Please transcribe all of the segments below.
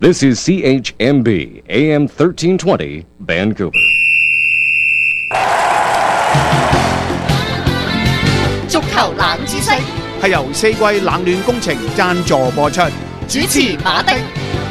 This is CHMB AM 1320 Vancouver. 足球冷知識係由四季冷暖工程贊助播出， 主持馬丁。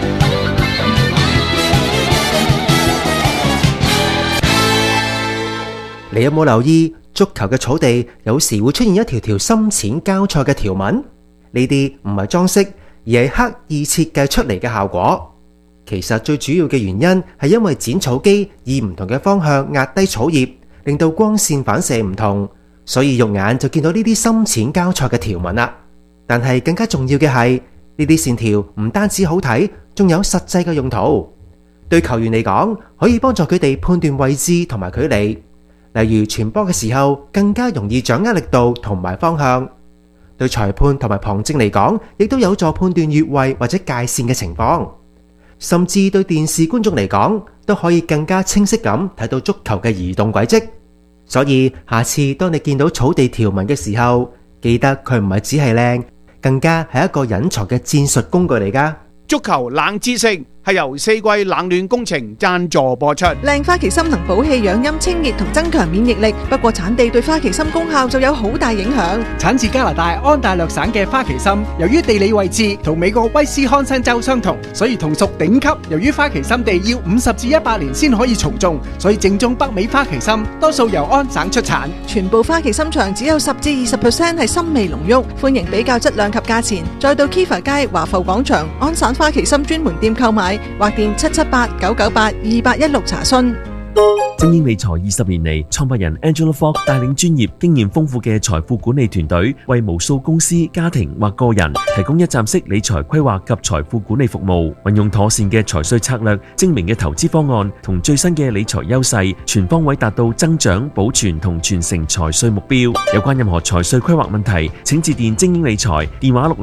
你有冇留意足球嘅草地有時會出現一條條深淺交錯嘅條紋？呢啲唔係裝飾，而係刻意設計出嚟嘅效果。其實最主要嘅原因係因為剪草機以唔同嘅方向壓低草葉，令到光線反射唔同，所以肉眼就見到呢啲深淺交錯嘅條紋啦。但係更加重要嘅係，呢啲線條唔單止好睇，仲有實際嘅用途。對球員嚟講，可以幫助佢哋判斷位置同埋距離，例如傳波嘅時候更加容易掌握力度同埋方向。對裁判同埋旁證嚟講，亦都有助判斷越位或者界線嘅情況。甚至對電視觀眾嚟講，都可以更加清晰咁睇到足球嘅移動軌跡。所以下次當你見到草地條紋嘅時候，記得佢唔係只係靚，更加係一個隱藏嘅戰術工具嚟㗎。 足球冷知識係由四季冷暖工程贊助播出。 靚花旗參能補氣養陰清熱同增強免疫力，不過產地對花旗參功效就有好大影響。 產自加拿大安大略省嘅花旗參，由於地理位置同美國威斯康辛州相同，所以同屬頂級。由於花旗參地要50至100年先可以重種，所以正宗北美花旗參多數由安省出產。 全部花旗參場只有10至20% 係參味濃郁，歡迎比較質量及價錢，再到 Kiva 街華埠廣場安省花旗參專門店購買，或電778-998-2816查詢。 精英理財20年嚟，創辦人 Angela Fogg 帶領專業、經驗豐富嘅財富管理團隊，為無數公司、家庭或個人提供一站式理財規劃及財富管理服務。運用妥善嘅財稅策略、精明嘅投資方案同最新嘅理財優勢，全方位達到增長、保存同傳承財稅目標。有關任何財稅規劃問題，請致電精英理財，電話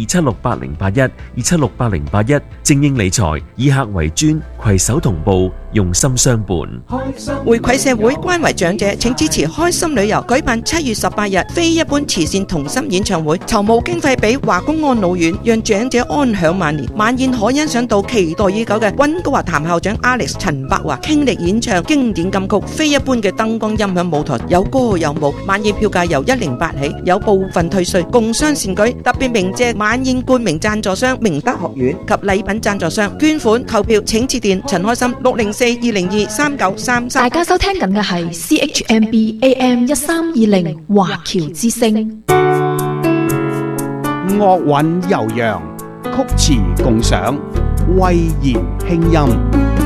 604-276-8081 精英理財，以客為尊，攜手同步，用心相伴。 回饋社會，關懷長者，請支持開心旅遊舉辦7月18日非一般慈善同心演唱會，籌募經費俾華工安老院，讓長者安享晚年。晚宴可欣賞到期待已久嘅溫哥華譚校長 Alex 陳柏華傾力演唱經典金曲，非一般嘅燈光音響舞台，有歌有舞。晚宴票價由108起，有部分退稅，共襄善舉。特別鳴謝晚宴冠名贊助商明德學院及禮品贊助商。捐款購票請致電陳開心604-202-3933。 大家收聽緊嘅係 CHMB AM 1320華僑之聲。 樂韻悠揚，曲詞共賞，慧言輕音。